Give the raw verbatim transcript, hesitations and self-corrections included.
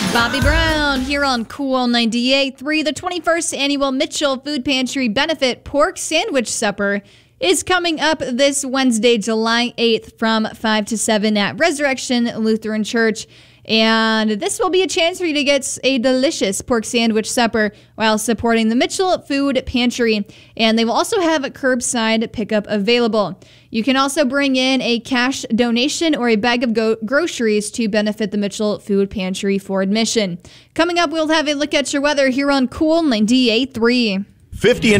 Bobby Brown here on Cool ninety-eight point three. The twenty-first annual Mitchell Food Pantry Benefit Pork Sandwich Supper is coming up this Wednesday, July eighth from five to seven at Resurrection Lutheran Church. And this will be a chance for you to get a delicious pork sandwich supper while supporting the Mitchell Food Pantry. And they will also have a curbside pickup available. You can also bring in a cash donation or a bag of go- groceries to benefit the Mitchell Food Pantry for admission. Coming up, we'll have a look at your weather here on Cool ninety-eight point three. fifty